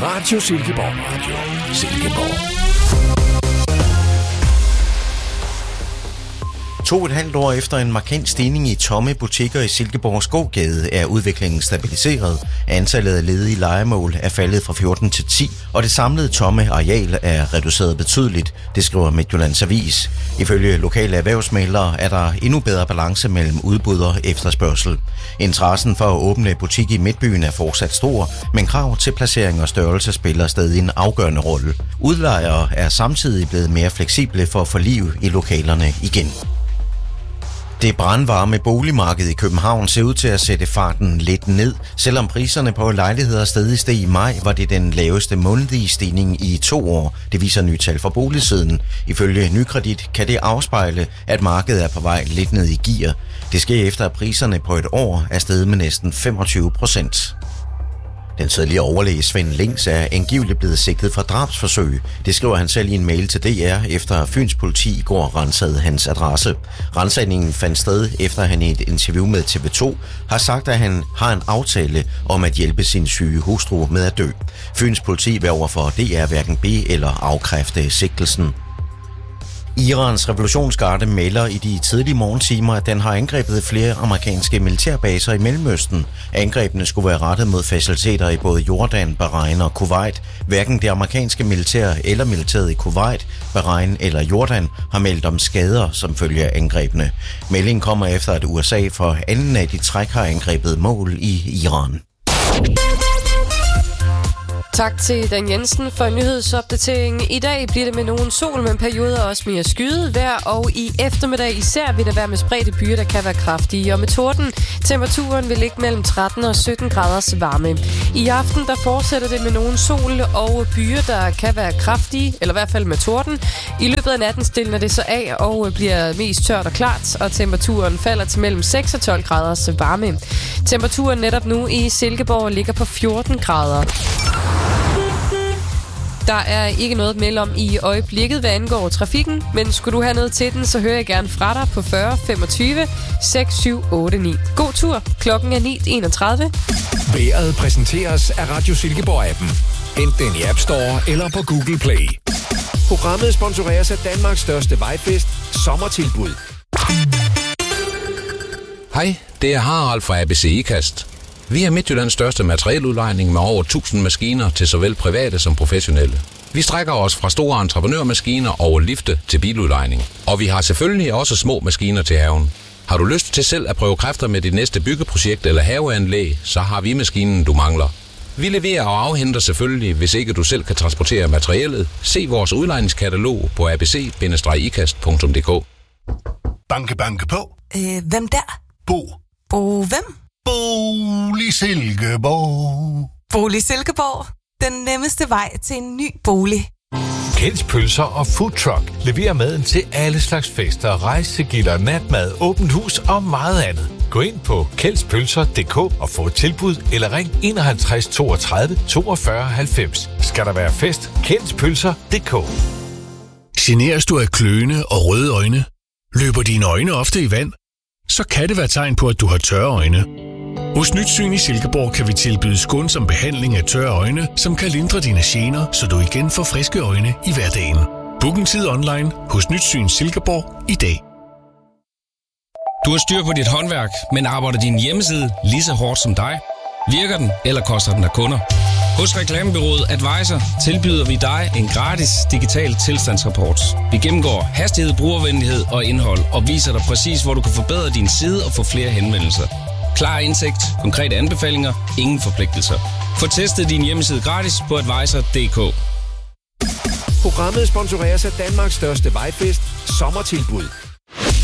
Radio Silkeborg. Radio Silkeborg. 2,5 år efter en markant stigning i tomme butikker i Silkeborgs gågade er udviklingen stabiliseret. Antallet af ledige lejemål er faldet fra 14 til 10, og det samlede tomme areal er reduceret betydeligt, det skriver Midtjyllands Avis. Ifølge lokale erhvervsmæglere er der endnu bedre balance mellem udbud og efterspørgsel. Interessen for at åbne butik i Midtbyen er fortsat stor, men krav til placering og størrelse spiller stadig en afgørende rolle. Udlejere er samtidig blevet mere fleksible for at få liv i lokalerne igen. Det brandvarme boligmarked i København ser ud til at sætte farten lidt ned. Selvom priserne på lejligheder stadig steg i maj, var det den laveste månedlige stigning i 2 år. Det viser nye tal fra boligsiden. Ifølge Nykredit kan det afspejle, at markedet er på vej lidt ned i gear. Det sker efter, at priserne på et år er steget med næsten 25%. Den tidligere overlæge Svend Lings er angiveligt blevet sigtet for drabsforsøg. Det skriver han selv i en mail til DR, efter Fyns politi i går rensede hans adresse. Rensagningen fandt sted, efter han i et interview med TV2 har sagt, at han har en aftale om at hjælpe sin syge hustru med at dø. Fyns politi vil overfor DR hverken bede eller afkræfte sigtelsen. Irans revolutionsgarde melder i de tidlige morgentimer, at den har angrebet flere amerikanske militærbaser i Mellemøsten. Angrebene skulle være rettet mod faciliteter i både Jordan, Bahrain og Kuwait. Hverken det amerikanske militær eller militæret i Kuwait, Bahrain eller Jordan har meldt om skader som følge af angrebene. Meldingen kommer efter, at USA for anden af de træk har angrebet mål i Iran. Tak til Dan Jensen for nyhedsopdatering. I dag bliver det med nogen sol, men perioder også mere skyet vejr, og i eftermiddag især vil der være med spredte byer, der kan være kraftige. Og med torden, temperaturen vil ligge mellem 13 og 17 graders varme. I aften, der fortsætter det med nogen sol og byer, der kan være kraftige, eller i hvert fald med torden. I løbet af natten stilner det så af og bliver mest tørt og klart, og temperaturen falder til mellem 6 og 12 graders varme. Temperaturen netop nu i Silkeborg ligger på 14 grader. Der er ikke noget at melde om i øjeblikket, hvad angår trafikken, men skulle du have noget til den, så hører jeg gerne fra dig på 40 25 6789. God tur. Klokken er 9:31. Vejret præsenteres af Radio Silkeborg-appen. Hent den i App Store eller på Google Play. Programmet sponsoreres af Danmarks største vejfest, Sommertilbud. Hej, det er Harald fra ABC IKAST. Vi er Midtjyllands største materieludlejning med over 1000 maskiner til såvel private som professionelle. Vi strækker os fra store entreprenørmaskiner over lifte til biludlejning. Og vi har selvfølgelig også små maskiner til haven. Har du lyst til selv at prøve kræfter med dit næste byggeprojekt eller haveanlæg, så har vi maskinen, du mangler. Vi leverer og afhenter selvfølgelig, hvis ikke du selv kan transportere materiellet. Se vores udlejningskatalog på abc-ikast.dk. Banke, banke på. Hvem der? Bo. Bo hvem? Bolig Silkeborg. Bolig Silkeborg. Den nemmeste vej til en ny bolig. Kjelds Pølser og Food Truck leverer maden til alle slags fester, rejsegilder, natmad, åbent hus og meget andet. Gå ind på kjeldspølser.dk og få et tilbud, eller ring 51 32 42 90. Skal der være fest? Kjeldspølser.dk. Generes du af kløende og røde øjne? Løber dine øjne ofte i vand? Så kan det være tegn på, at du har tørre øjne. Hos Nyt Syn i Silkeborg kan vi tilbyde skånsom behandling af tørre øjne, som kan lindre dine gener, så du igen får friske øjne i hverdagen. Book en tid online hos Nyt Syn Silkeborg i dag. Du har styr på dit håndværk, men arbejder din hjemmeside lige så hårdt som dig? Virker den, eller koster den af kunder? Hos Reklamebureauet Advisor tilbyder vi dig en gratis digital tilstandsrapport. Vi gennemgår hastighed, brugervenlighed og indhold og viser dig præcis, hvor du kan forbedre din side og få flere henvendelser. Klar indsigt, konkrete anbefalinger, ingen forpligtelser. Få testet din hjemmeside gratis på advisor.dk. Programmet sponsoreres af Danmarks største vejfest, Sommertilbud.